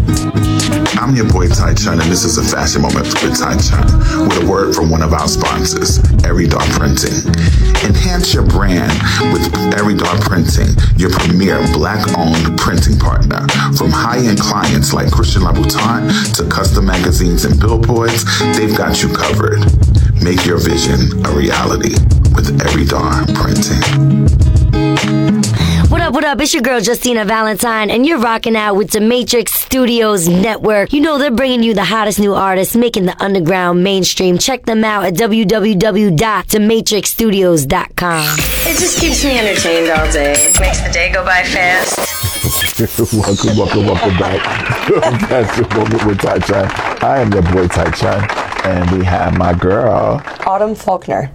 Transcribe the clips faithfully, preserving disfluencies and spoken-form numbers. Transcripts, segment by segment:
I'm your boy Ty Chun, and this is a fashion moment with Ty Chun, with a word from one of our sponsors, Eridar Printing. Enhance your brand with Eridar Printing, your premier black-owned printing partner. From high-end clients like Christian Louboutin to custom magazines and billboards, they've got you covered. Make your vision a reality with Eridar Printing. What up, what up? It's your girl Justina Valentine, and you're rocking out with the Matrix Studios Network. You know they're bringing you the hottest new artists, making the underground mainstream. Check them out at w w w dot the matrix studios dot com. It just keeps me entertained all day. Makes the day go by fast. welcome, welcome, welcome back. That's the moment with Ty Chun. I am your boy Ty Chun, and we have my girl Autumn Faulkner.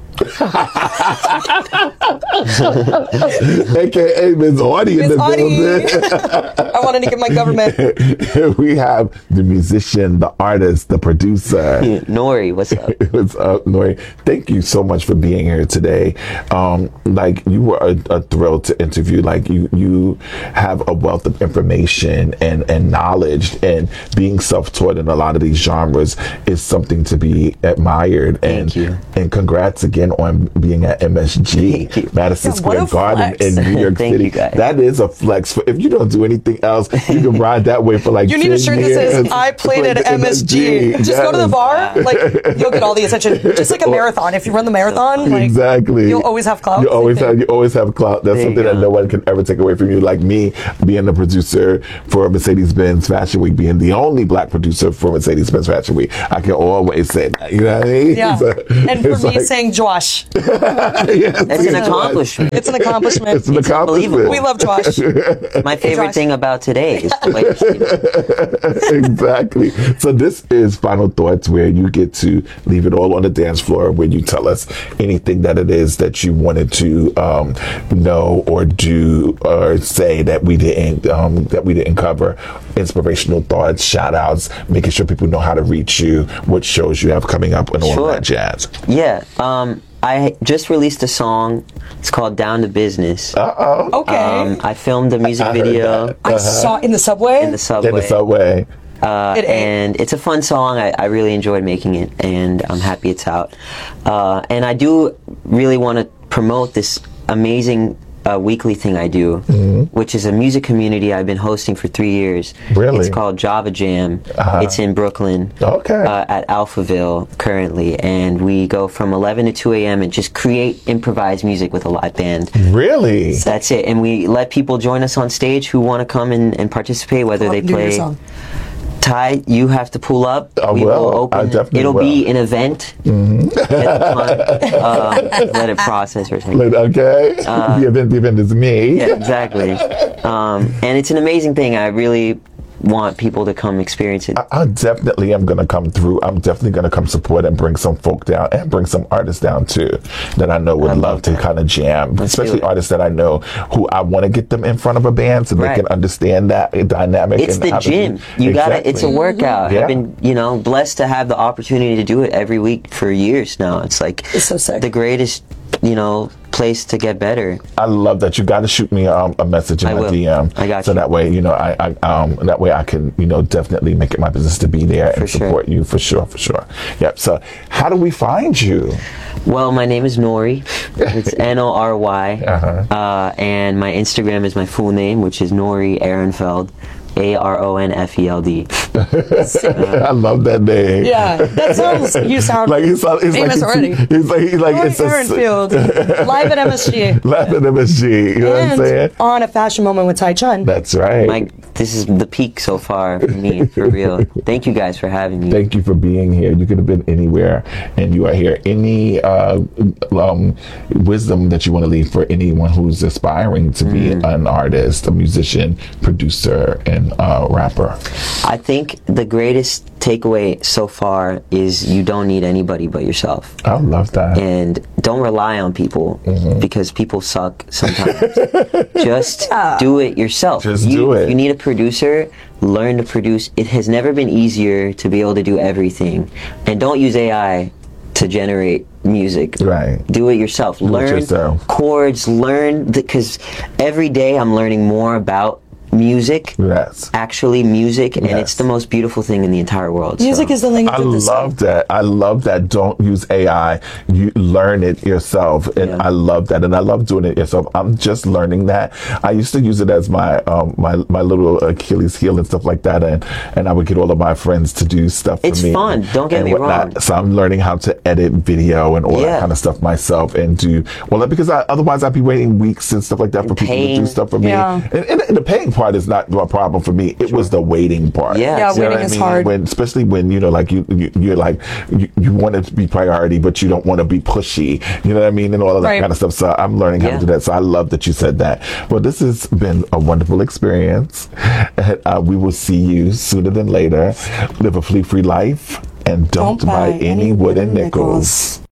A K A Miz Audie in the building. I wanted to get my government. We have the musician, the artist, the producer. Nori, what's up? What's up, Nori? Thank you so much for being here today. Um, like, you were a, a thrill to interview. Like, you, you have a wealth of information and, and knowledge, and being self-taught in a lot of these genres is something to be admired. Thank and, you. And congrats again on being at M S G, Madison Yeah, Square Garden flex. in New York Thank City. you, guys. That is a flex. For, if you don't do anything else, you can ride that way for like You need ten a shirt that years. says, I played at M S G. Just go to the Yes. bar, like, you'll get all the attention. Just like a marathon. If you run the marathon, like, Exactly. you'll always have clout. You always have you always have clout. That's There something you that go. no one can ever take away from you. Like me being the producer for Mercedes-Benz Fashion Week, being the only black producer for Mercedes-Benz Fashion Week, I can always say that. You know what I mean? Yeah. So, And for it's me, like- saying Josh. Yes, That's an yes. accomplishment. It's an accomplishment. It's an accomplishment. unbelievable. We love Josh. My favorite Josh. thing about today is the way you see it. Exactly. So this is Final Thoughts, where you get to leave it all on the dance floor, where you tell us anything that it is that you wanted to um, know or do or say that we didn't um, that we didn't cover. Inspirational thoughts, shout outs, making sure people know how to reach you, what shows you have coming up, and all Sure. that jazz. Yeah. Um, I just released a song. It's called Down to Business. Uh oh. Okay. Um, I filmed a music I heard video that. I saw it in the subway. in the subway. In the subway. Uh, It ain't. and it's a fun song. I, I really enjoyed making it, and I'm happy it's out. Uh, and I do really want to promote this amazing uh, weekly thing I do, Mm-hmm. which is a music community I've been hosting for three years. Really? It's called Java Jam. Uh-huh. It's in Brooklyn. Okay. Uh, at Alphaville currently, and we go from eleven to two a.m. and just create improvised music with a live band. Really? That's it. And we let people join us on stage who want to come and, and participate, whether Come up they and do your play. song. Ty, you have to pull up. I we will. will open. I definitely It'll will. be an event. Mm-hmm. uh, let it process or something. Like, okay. the event, the event is me. Uh, Yeah, exactly. Um, and it's an amazing thing. I really want people to come experience it. I definitely am going to come through. I'm definitely going to come support and bring some folk down and bring some artists down too that I know would I love love to that. kind of jam, Let's do especially it. artists that I know who I want to get them in front of a band so Right. they can understand that dynamic. It's and the how to gym. do- You got to It's a Exactly. workout. Yeah. I've been, you know, blessed to have the opportunity to do it every week for years now. It's like It's so sick. the greatest, you know, place to get better. I love that. You got to shoot me um, a message in I my will. D M. I got so you. that way, you know, I, I um that way I can, you know, definitely make it my business to be there For and sure. support you for sure, for sure. Yep. So, how do we find you? Well, my name is Nori. It's N O R Y. Uh-huh. Uh, and my Instagram is my full name, which is Nori Ehrenfeld. A R O N F E L D. I love that name. Yeah, that sounds. You sound Like he's, he's famous like already. He's, he's like he's like Nori it's a Ehrenfield, live at M S G. Live at M S G. You know what I'm And saying? on a fashion moment with Tai Chun. That's right. My, this is the peak so far for me, for real. Thank you guys for having me. Thank you for being here. You could have been anywhere, and you are here. Any uh, um, wisdom that you want to leave for anyone who's aspiring to be Mm. an artist, a musician, producer, and uh, rapper? I think the greatest takeaway so far is you don't need anybody but yourself. I love that. And don't rely on people Mm-hmm. because people suck sometimes. Just do it yourself. Just you, do it. You need a producer. Learn to produce. It has never been easier to be able to do everything. And don't use A I to generate music. Right. Do it yourself. Do it learn yourself. chords. Learn because every day I'm learning more about music. Yes. Actually music, and Yes. it's the most beautiful thing in the entire world. Music so. is the language I of the soul. love that. I love that. Don't use A I. You learn it yourself, and Yeah. I love that. And I love doing it yourself. I'm just learning that. I used to use it as my um, my my little Achilles heel and stuff like that, and and I would get all of my friends to do stuff for It's me. fun. Don't get and me whatnot. wrong. So I'm learning how to edit video and all that Yeah. kind of stuff myself, and do well because I, otherwise I'd be waiting weeks and stuff like that for people to do paying. stuff for me. Yeah. And, and, and the paying part is not a problem for me. It was the waiting part. Yeah. Yeah, You know waiting what I is mean? hard. When, especially when, you know, like you, you you're like, you, you want it to be priority, but you don't want to be pushy. You know what I mean? And all of that Right. kind of stuff. So I'm learning how Yeah. to do that. So I love that you said that. Well, this has been a wonderful experience. And, uh, we will see you sooner than later. Live a flea free life and don't, Don't buy, buy any any wooden wooden nickels.